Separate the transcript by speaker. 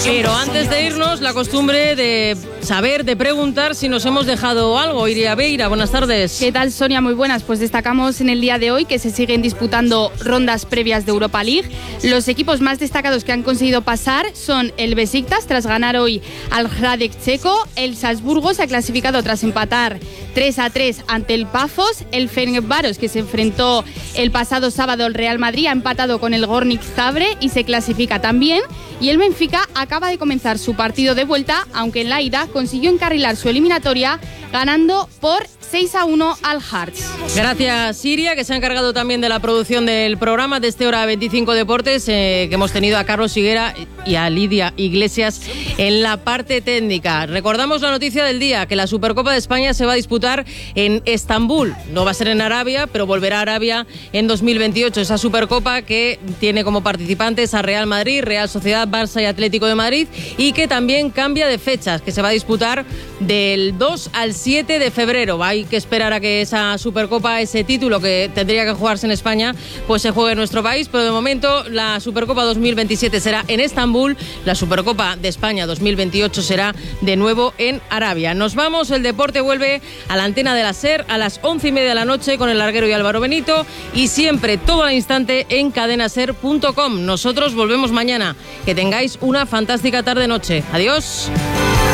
Speaker 1: Pero antes de irnos, la costumbre de saber, de preguntar si nos hemos dejado algo. Iria Beira, buenas tardes.
Speaker 2: ¿Qué tal, Sonia? Muy buenas. Pues destacamos en el día de hoy que se siguen disputando rondas previas de Europa League. Los equipos más destacados que han conseguido pasar son el Besiktas, tras ganar hoy al Hradec checo. El Salzburgo se ha clasificado tras empatar 3-3 ante el Pafos. El Fenerbahçe, que se enfrentó el pasado sábado al Real Madrid, ha empatado con el Gornik Zagreb y se clasifica también. Y el Benfica acaba de comenzar su partido de vuelta, aunque en la ida consiguió encarrilar su eliminatoria ganando por 6-1 al Hearts.
Speaker 1: Gracias, Siria, que se ha encargado también de la producción del programa de este Hora 25 Deportes, que hemos tenido a Carlos Higuera y a Lidia Iglesias en la parte técnica. Recordamos la noticia del día, que la Supercopa de España se va a disputar en Estambul. No va a ser en Arabia, pero volverá a Arabia en 2028. Esa Supercopa que tiene como participantes a Real Madrid, Real Sociedad, Barça y Atlético de Madrid, y que también cambia de fechas, que se va a disputar del 2 al 7 de febrero. Hay que esperar a que esa Supercopa, ese título que tendría que jugarse en España, pues se juegue en nuestro país, pero de momento la Supercopa 2027 será en Estambul, la Supercopa de España 2028 será de nuevo en Arabia. Nos vamos, el deporte vuelve a la antena de la SER a las 11:30 de la noche con el Larguero y Álvaro Benito, y siempre, todo al instante, en cadenaser.com. Nosotros volvemos mañana. Que tengáis una fantástica tarde-noche. Adiós.